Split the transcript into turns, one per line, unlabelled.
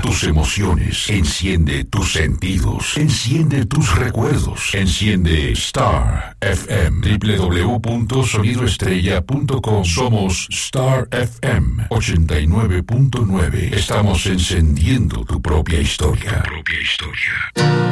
tus emociones, enciende tus sentidos, enciende tus recuerdos, enciende Star FM, www.sonidoestrella.com. Somos Star FM 89.9. Estamos encendiendo tu propia historia.